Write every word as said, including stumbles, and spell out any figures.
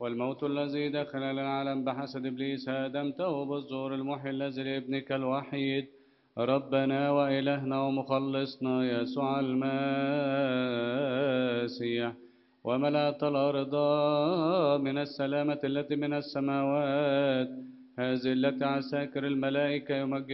والموت الذي دخل العالم بحسد إبليس هدمته بالزور المحيي الذي لابنك الوحيد ربنا وإلهنا ومخلصنا يسوع المسيح، وملأت الأرض من السلامة التي من السماوات، هذه التي عساكر الملائكة يمجد